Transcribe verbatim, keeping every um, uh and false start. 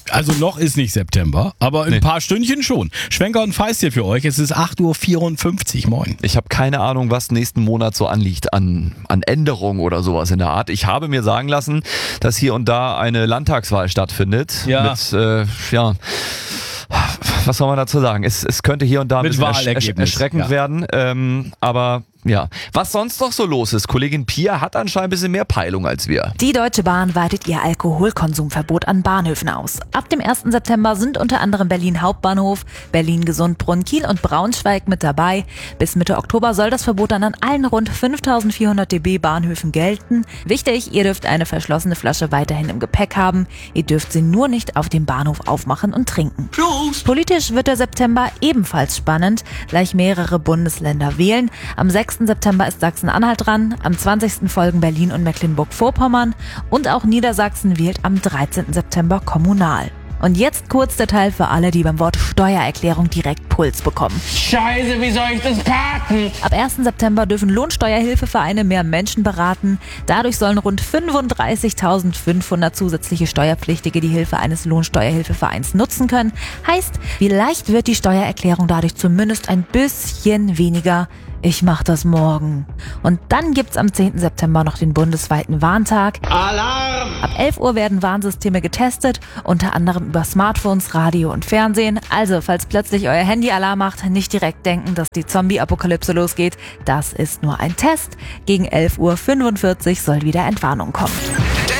Also noch ist nicht September, aber in Nee. ein paar Stündchen schon. Schwenker und Feist hier für euch. Es ist acht Uhr vierundfünfzig. Moin. Ich habe keine Ahnung, was nächsten Monat so anliegt an, an Änderungen oder sowas in der Art. Ich habe mir sagen lassen, dass hier und da eine Landtagswahl stattfindet. Ja. Mit, äh, ja, was soll man dazu sagen? Es, es könnte hier und da ein Mit bisschen ersch Wahlergebnis, erschreckend ja. werden. Ähm, aber ja, was sonst noch so los ist. Kollegin Pia hat anscheinend ein bisschen mehr Peilung als wir. Die Deutsche Bahn weitet ihr Alkoholkonsumverbot an Bahnhöfen aus. Ab dem ersten September sind unter anderem Berlin Hauptbahnhof, Berlin Gesundbrunnen, Kiel und Braunschweig mit dabei. Bis Mitte Oktober soll das Verbot dann an allen rund fünftausendvierhundert DB Bahnhöfen gelten. Wichtig, ihr dürft eine verschlossene Flasche weiterhin im Gepäck haben. Ihr dürft sie nur nicht auf dem Bahnhof aufmachen und trinken. Prost! Politisch wird der September ebenfalls spannend. Gleich mehrere Bundesländer wählen. Am sechsten September ist Sachsen-Anhalt dran, am zwanzigsten folgen Berlin und Mecklenburg-Vorpommern und auch Niedersachsen wählt am dreizehnten September kommunal. Und jetzt kurz der Teil für alle, die beim Wort Steuererklärung direkt Puls bekommen. Scheiße, wie soll ich das parken? Ab ersten September dürfen Lohnsteuerhilfevereine mehr Menschen beraten. Dadurch sollen rund fünfunddreißigtausendfünfhundert zusätzliche Steuerpflichtige die Hilfe eines Lohnsteuerhilfevereins nutzen können. Heißt, vielleicht wird die Steuererklärung dadurch zumindest ein bisschen weniger. Ich mach das morgen. Und dann gibt's am zehnten September noch den bundesweiten Warntag. Alarm! Ab elf Uhr werden Warnsysteme getestet, unter anderem über Smartphones, Radio und Fernsehen. Also, falls plötzlich euer Handy Alarm macht, nicht direkt denken, dass die Zombie-Apokalypse losgeht. Das ist nur ein Test. Gegen elf Uhr fünfundvierzig soll wieder Entwarnung kommen.